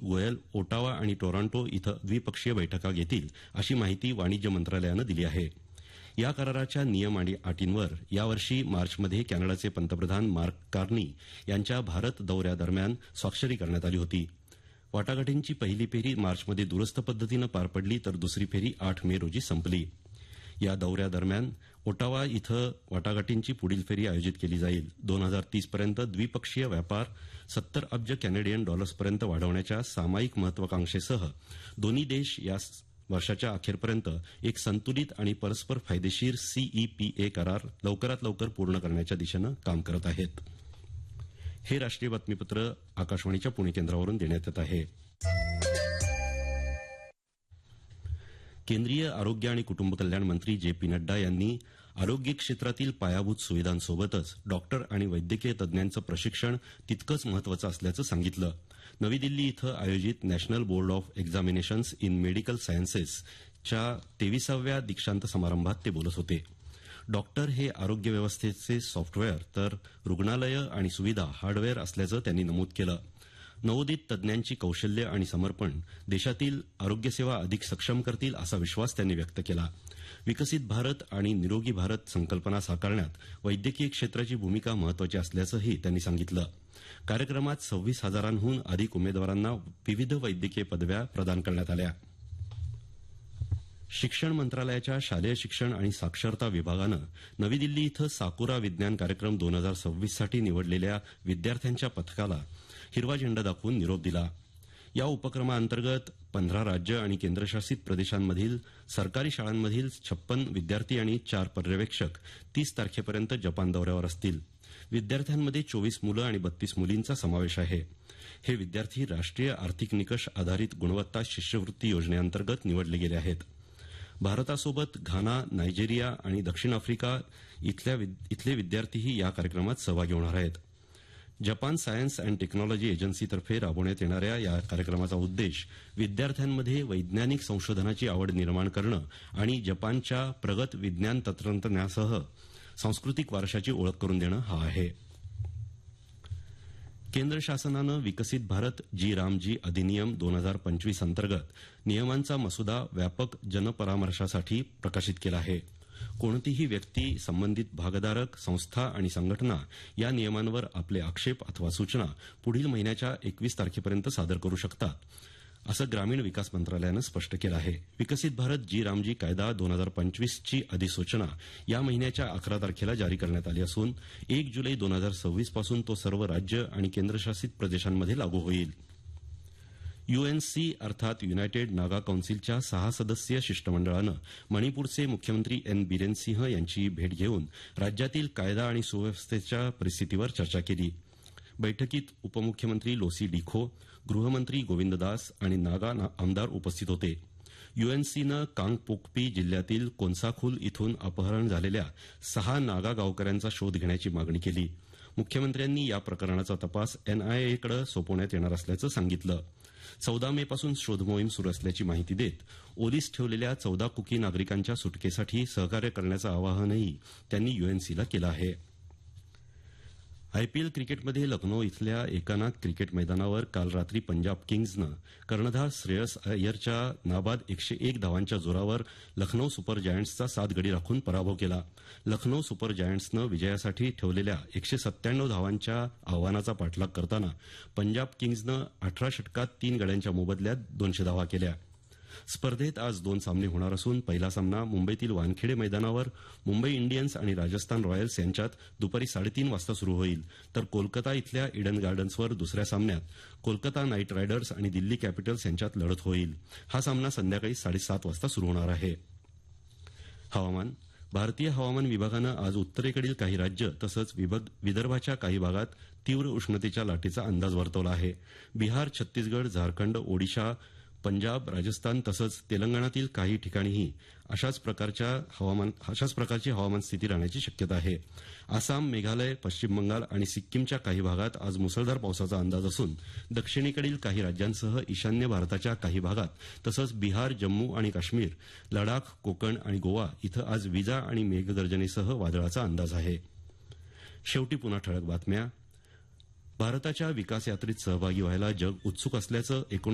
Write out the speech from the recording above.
Goyal Ottawa आणि Toronto इथं द्विपक्षीय बैठका घेतील अशी माहिती वाणिज्य मंत्रालयानं दिली आहे. या कराराच्या नियम आणि अटींवर यावर्षी मार्चमध्ये कॅनडाचे पंतप्रधान मार्क कार्नी यांच्या भारत दौऱ्यादरम्यान स्वाक्षरी करण्यात आली होती. वाटाघाटींची पहिली फेरी मार्चमध्ये दूरस्थ पद्धतीनं पार पडली तर दुसरी फेरी 8 मे रोजी संपली. या दौऱ्यादरम्यान ओटावा इथं वाटाघाटींची पुढील फेरी आयोजित केली जाईल. 2030 पर्यंत द्विपक्षीय व्यापार 70 अब्ज कॅनेडियन डॉलर्सपर्यंत वाढवण्याच्या सामायिक महत्वाकांक्षेसह दोन्ही देश या वर्षाच्या अखेरपर्यंत एक संतुलित आणि परस्पर फायदेशीर CEPA करार लवकरात लवकर पूर्ण करण्याच्या दिशेनं काम करत आहेत. हे राष्ट्रीय बातमीपत्र आकाशवाणीच्या पुणे केंद्रावरून देण्यात येत आहे. केंद्रीय आरोग्य आणि कुटुंब कल्याण मंत्री JP नड्डा यांनी आरोग्य क्षेत्रातील पायाभूत सुविधांसोबतच डॉक्टर आणि वैद्यकीय तज्ज्ञांचं प्रशिक्षण तितकंच महत्वाचं असल्याचं सांगितलं. नवी दिल्ली इथं आयोजित national board of examinations in medical सायन्सेसच्या 23व्या दीक्षांत समारंभात ते बोलत होते. डॉक्टर हे आरोग्य व्यवस्थेचे सॉफ्टवेअर तर रुग्णालयं आणि सुविधा हार्डवेअर असल्याचं त्यांनी नमूद केलं. नवोदित तज्ज्ञांची कौशल्य आणि समर्पण देशातील आरोग्यसेवा अधिक सक्षम करतील असा विश्वास त्यांनी व्यक्त केला. विकसित भारत आणि निरोगी भारत संकल्पना साकारण्यात वैद्यकीय क्षेत्राची भूमिका महत्वाची असल्याचंही त्यांनी सांगितलं. कार्यक्रमात 26,000हून अधिक उमेदवारांना विविध वैद्यकीय पदव्या प्रदान करण्यात आल्या. शिक्षण मंत्रालयाच्या शालेय शिक्षण आणि साक्षरता विभागानं नवी दिल्ली इथं साकुरा विज्ञान कार्यक्रम 2026 साठी निवडलेल्या विद्यार्थ्यांच्या पथकाला हिरवा झेंडा दाखवून निरोप दिला. या उपक्रमाअंतर्गत 15 राज्य आणि केंद्रशासित प्रदेशांमधील सरकारी शाळांमधील 56 विद्यार्थी आणि 4 पर्यवेक्षक 30 तारखेपर्यंत जपान दौऱ्यावर असतील. विद्यार्थ्यांमध्ये 24 मुलं आणि 32 मुलींचा समावेश आहे. हे विद्यार्थी राष्ट्रीय आर्थिक निकष आधारित गुणवत्ता शिष्यवृत्ती योजनेअंतर्गत निवडले गेले आहेत. भारतासोबत घाना, नायजेरिया आणि दक्षिण आफ्रिका इथले विद्यार्थीही या कार्यक्रमात सहभागी होणार आहेत. जपान सायन्स अँड टेक्नॉलॉजी एजन्सीतर्फे राबवण्यात येणाऱ्या या कार्यक्रमाचा उद्देश विद्यार्थ्यांमध्ये वैज्ञानिक संशोधनाची आवड निर्माण करणं आणि जपानच्या प्रगत विज्ञान तंत्रज्ञानासह सांस्कृतिक वारशाची ओळख करून देणं हा आहे. केंद्र शासनानं विकसित भारत जी अधिनियम 2025 अंतर्गत नियमांचा मसुदा व्यापक जनपरामर्शासाठी प्रकाशित केला आहे. कोणतीही व्यक्ती, संबंधित भागधारक, संस्था आणि संघटना या नियमांवर आपले आक्षेप अथवा सूचना पुढील महिन्याच्या 21 तारखेपर्यंत सादर करू शकतात, असं ग्रामीण विकास मंत्रालयानं स्पष्ट केलं आहे. विकसित भारत जी कायदा 2025 ची अधिसूचना या महिन्याच्या 11 तारखेला जारी करण्यात आली असून 1 जुलै 2026 पासून तो सर्व राज्य आणि केंद्रशासित प्रदेशांमध्ये लागू होईल. UNC अर्थात युनायटेड नागा कौन्सिलच्या 6 सदस्यीय शिष्टमंडळानं मणिपूरचे मुख्यमंत्री N बिरेन सिंह यांची भेट घेऊन राज्यातील कायदा आणि सुव्यवस्थेच्या परिस्थितीवर चर्चा केली. बैठकीत उपमुख्यमंत्री लोसी डिखो, गृहमंत्री गोविंद दास आणि नागा आमदार उपस्थित होते. UNCनं कांगपोकपी जिल्ह्यातील कोन्साखुल इथून अपहरण झालेल्या 6 नागा गावकऱ्यांचा शोध घेण्याची मागणी केली. मुख्यमंत्र्यांनी या प्रकरणाचा तपास NIAकडे सोपवण्यात येणार असल्याचं सांगितलं. 14 मे पासून शोधमोहीम सुरू असल्याची माहिती देत ओलीस ठेवलेल्या 14 कुकी नागरिकांच्या सुटकेसाठी सहकार्य करण्याचं आवाहनही त्यांनी UNCला केलं आहे. IPL क्रिकेटमध्ये लखनौ इथल्या एकाना क्रिकेट मैदानावर काल रात्री पंजाब किंग्जनं कर्णधार श्रेयस अय्यरच्या नाबाद 101 धावांच्या जोरावर लखनौ सुपर जायंट्सचा 7 गडी राखून पराभव केला. लखनौ सुपर जायंट्सनं विजयासाठी ठेवलेल्या 197 धावांच्या आव्हानाचा पाठलाग करताना पंजाब किंग्जनं 18 षटकात 3 गड्यांच्या मोबदल्यात 200 धावा केल्या. स्पर्धेत आज 2 सामने होणार असून पहिला सामना मुंबईतील वानखेडे मैदानावर मुंबई इंडियन्स आणि राजस्थान रॉयल्स यांच्यात दुपारी 3:30 वाजता सुरू होईल, तर कोलकाता इथल्या इडन गार्डन्सवर दुसऱ्या सामन्यात कोलकाता नाईट रायडर्स आणि दिल्ली कॅपिटल्स यांच्यात लढत होईल. हा सामना संध्याकाळी 7:30 वाजता सुरू होणार आहे. हवामान. भारतीय हवामान विभागानं आज उत्तरेकडील काही राज्य तसंच विदर्भाच्या काही भागात तीव्र उष्णतेच्या लाटेचा अंदाज वर्तवला आहे. बिहार, छत्तीसगड, झारखंड, ओडिशा, पंजाब, राजस्थान तसंच तेलंगणातील काही ठिकाणीही अशाच प्रकारची हवामान स्थिती राहण्याची शक्यता आहे. आसाम, मेघालय, पश्चिम बंगाल आणि सिक्कीमच्या काही भागात आज मुसळधार पावसाचा अंदाज असून दक्षिणेकडील काही राज्यांसह ईशान्य भारताच्या काही भागात तसंच बिहार, जम्मू आणि काश्मीर, लडाख, कोकण आणि गोवा इथं आज विजा आणि मेघगर्जनेसह वादळाचा अंदाज आहे. शेवटी पुन्हा ठळक बातम्या. भारताच्या विकास यात्रेत सहभागी व्हायला जग उत्सुक असल्याचं